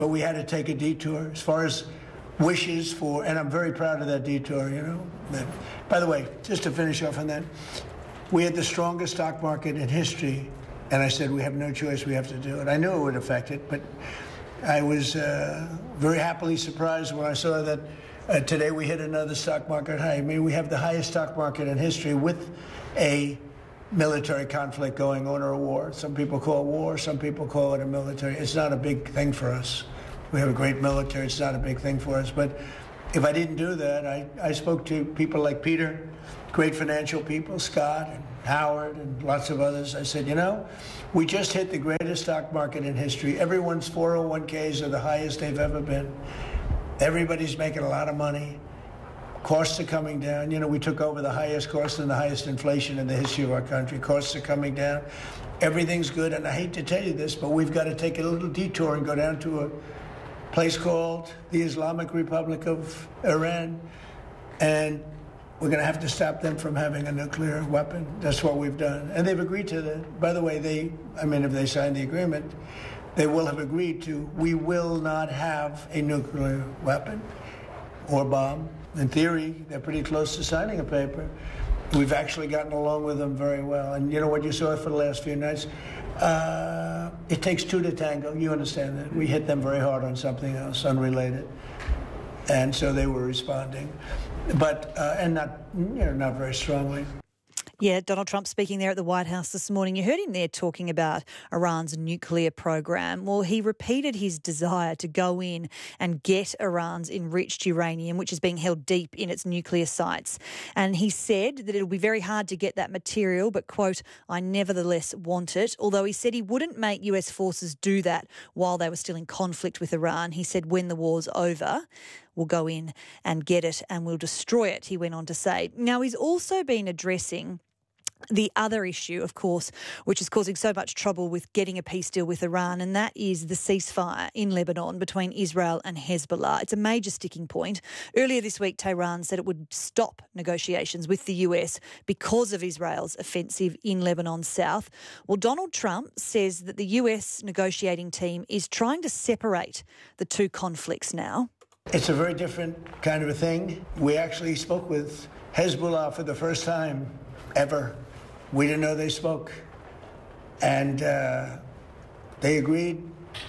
But we had to take a detour as far as wishes for, and I'm very proud of that detour, you know. By the way, just to finish off on that, we had the strongest stock market in history, and I said we have no choice, we have to do it. I knew it would affect it, but I was very happily surprised when I saw that today we hit another stock market high. I mean, we have the highest stock market in history with a military conflict going on, or a war. Some people call it war, some people call it a military. It's not a big thing for us. We have a great military, it's not a big thing for us. But if I didn't do that, I spoke to people like Peter, great financial people, Scott and Howard and lots of others. I said, you know, we just hit the greatest stock market in history. Everyone's 401ks are the highest they've ever been. Everybody's making a lot of money. Costs are coming down. You know, we took over the highest cost and the highest inflation in the history of our country. Costs are coming down. Everything's good. And I hate to tell you this, but we've got to take a little detour and go down to a place called the Islamic Republic of Iran. And we're going to have to stop them from having a nuclear weapon. That's what we've done. And they've agreed to that. By the way, if they sign the agreement, they will have agreed to, we will not have a nuclear weapon or bomb. In theory, they're pretty close to signing a paper. We've actually gotten along with them very well. And you know what you saw for the last few nights? It takes two to tango. You understand that. We hit them very hard on something else, unrelated. And so they were responding. But, and not very strongly. Yeah, Donald Trump speaking there at the White House this morning. You heard him there talking about Iran's nuclear program. Well, he repeated his desire to go in and get Iran's enriched uranium, which is being held deep in its nuclear sites. And he said that it'll be very hard to get that material, but, quote, I nevertheless want it. Although he said he wouldn't make US forces do that while they were still in conflict with Iran. He said when the war's over, we'll go in and get it and we'll destroy it, he went on to say. Now, he's also been addressing the other issue, of course, which is causing so much trouble with getting a peace deal with Iran, and that is the ceasefire in Lebanon between Israel and Hezbollah. It's a major sticking point. Earlier this week, Tehran said it would stop negotiations with the US because of Israel's offensive in Lebanon's south. Well, Donald Trump says that the US negotiating team is trying to separate the two conflicts now. It's a very different kind of a thing. We actually spoke with Hezbollah for the first time ever. We didn't know they spoke. And they agreed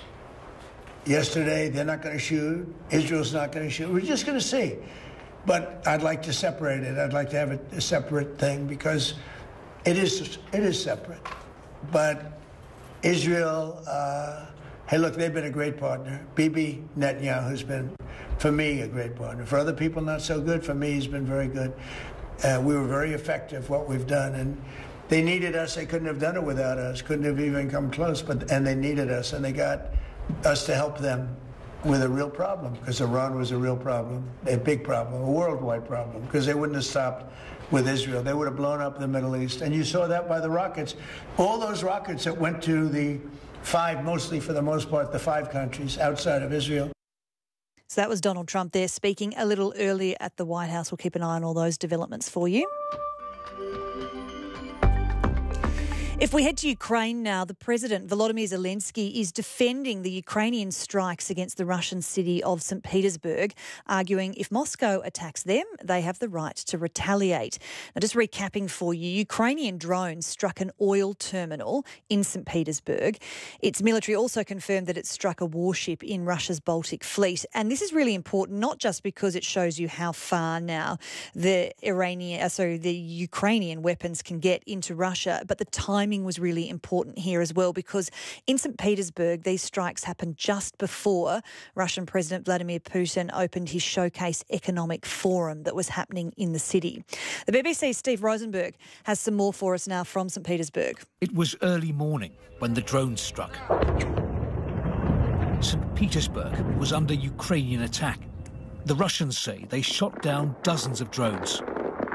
yesterday they're not going to shoot. Israel's not going to shoot. We're just going to see. But I'd like to separate it. I'd like to have a separate thing because it is separate. But Israel, hey, look, they've been a great partner. Bibi Netanyahu has been, for me, a great partner. For other people, not so good. For me, he's been very good. We were very effective, what we've done. And they needed us. They couldn't have done it without us. Couldn't have even come close. And they needed us. And they got us to help them with a real problem, because Iran was a real problem, a big problem, a worldwide problem, because they wouldn't have stopped with Israel. They would have blown up the Middle East. And you saw that by the rockets. All those rockets that went to the five, mostly for the most part, the five countries outside of Israel. So that was Donald Trump there speaking a little earlier at the White House. We'll keep an eye on all those developments for you. If we head to Ukraine now, the President, Volodymyr Zelensky, is defending the Ukrainian strikes against the Russian city of St. Petersburg, arguing if Moscow attacks them, they have the right to retaliate. Now, just recapping for you, Ukrainian drones struck an oil terminal in St. Petersburg. Its military also confirmed that it struck a warship in Russia's Baltic Fleet. And this is really important, not just because it shows you how far now the Ukrainian weapons can get into Russia, but the timing was really important here as well, because in St. Petersburg, these strikes happened just before Russian President Vladimir Putin opened his showcase economic forum that was happening in the city. The BBC's Steve Rosenberg has some more for us now from St. Petersburg. It was early morning when the drone struck. St. Petersburg was under Ukrainian attack. The Russians say they shot down dozens of drones.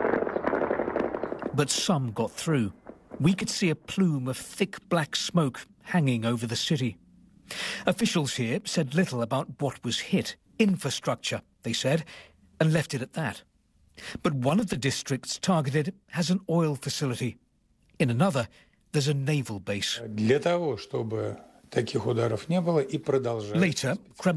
But some got through. We could see a plume of thick black smoke hanging over the city. Officials here said little about what was hit. Infrastructure, they said, and left it at that. But one of the districts targeted has an oil facility. In another, there's a naval base. Таких ударов не было и продолжают. Later,